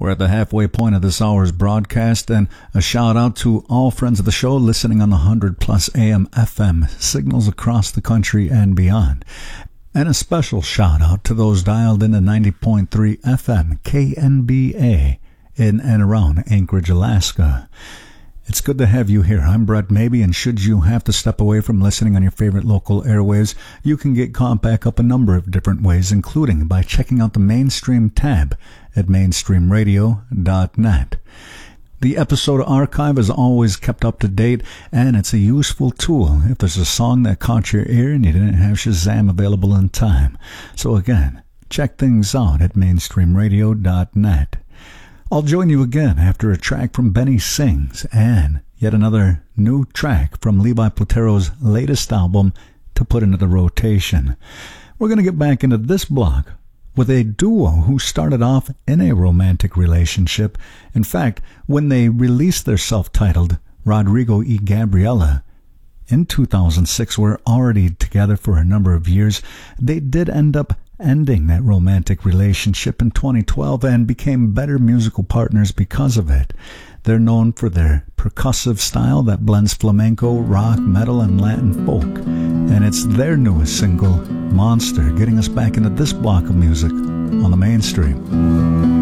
We're at the halfway point of this hour's broadcast, and a shout out to all friends of the show listening on the 100 plus AM FM signals across the country and beyond. And a special shout out to those dialed in at 90.3 FM KNBA in and around Anchorage, Alaska. It's good to have you here. I'm Brett Mabey, and should you have to step away from listening on your favorite local airwaves, you can get caught back up a number of different ways, including by checking out the Mainstream tab at mainstreamradio.net. The episode archive is always kept up to date, and it's a useful tool if there's a song that caught your ear and you didn't have Shazam available in time. So again, check things out at mainstreamradio.net. I'll join you again after a track from Benny Sings and yet another new track from Levi Platero's latest album to put into the rotation. We're going to get back into this block with a duo who started off in a romantic relationship. In fact, when they released their self-titled Rodrigo y Gabriela in 2006, were already together for a number of years. They did end up ending that romantic relationship in 2012 and became better musical partners because of it. They're known for their percussive style that blends flamenco, rock, metal, and Latin folk. And it's their newest single, Monster, getting us back into this block of music on the Mainstream.